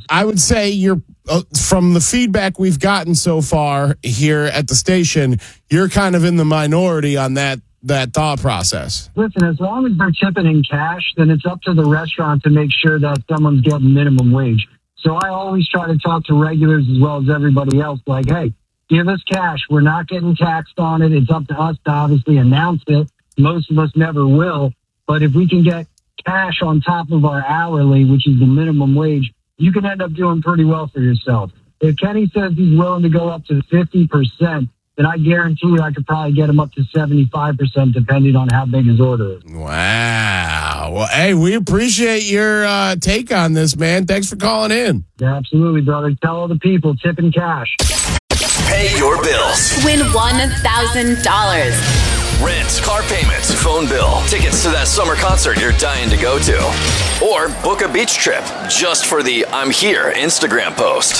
I would say you're, from the feedback we've gotten so far here at the station, you're kind of in the minority on that thought process. Listen, as long as they're tipping in cash, then it's up to the restaurant to make sure that someone's getting minimum wage. So I always try to talk to regulars as well as everybody else, like, hey, give us cash. We're not getting taxed on it. It's up to us to obviously announce it. Most of us never will. But if we can get cash on top of our hourly, which is the minimum wage, you can end up doing pretty well for yourself. If Kenny says he's willing to go up to 50%, then I guarantee you I could probably get him up to 75% depending on how big his order is. Wow. Well, hey, we appreciate your take on this, man. Thanks for calling in. Yeah, absolutely, brother. Tell all the people, tip in cash. Pay your bills. Win $1,000. Rent, car payments, phone bill, tickets to that summer concert you're dying to go to. Or book a beach trip just for the I'm here Instagram post.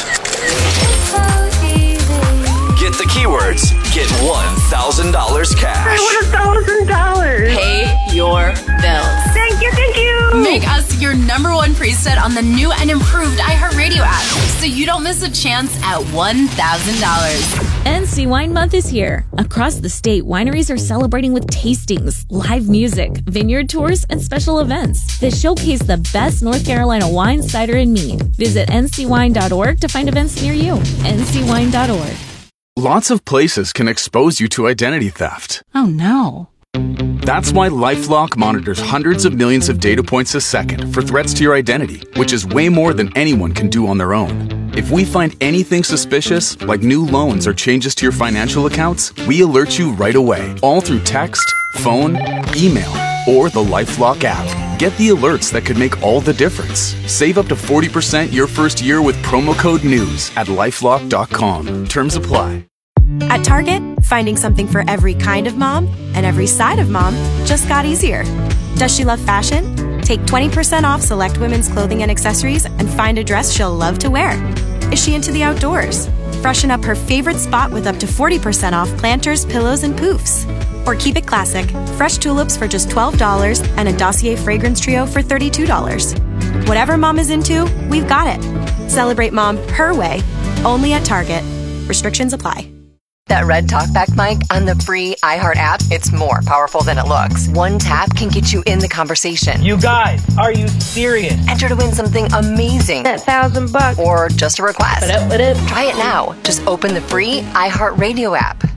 Get the keywords. Get $1,000 cash. I want $1,000. Pay your bills. Thank you. Make us your #1 preset on the new and improved iHeartRadio app so you don't miss a chance at $1,000. NC Wine Month is here. Across the state, wineries are celebrating with tastings, live music, vineyard tours, and special events that showcase the best North Carolina wine, cider, and mead. Visit ncwine.org to find events near you. ncwine.org. Lots of places can expose you to identity theft. Oh no. That's why LifeLock monitors hundreds of millions of data points a second for threats to your identity, which is way more than anyone can do on their own. If we find anything suspicious, like new loans or changes to your financial accounts, we alert you right away, all through text, phone, email, or the LifeLock app. Get the alerts that could make all the difference. Save up to 40% your first year with promo code NEWS at LifeLock.com. Terms apply. At Target, finding something for every kind of mom and every side of mom just got easier. Does she love fashion? Take 20% off select women's clothing and accessories and find a dress she'll love to wear. Is she into the outdoors? Freshen up her favorite spot with up to 40% off planters, pillows, and poofs. Or keep it classic, fresh tulips for just $12 and a Dossier fragrance trio for $32. Whatever mom is into, we've got it. Celebrate mom her way, only at Target. Restrictions apply. That red talkback mic on the free iHeart app, it's more powerful than it looks. One tap can get you in the conversation. You guys, are you serious? Enter to win something amazing. That $1,000. Or just a request. What up? Try it now. Just open the free iHeart Radio app.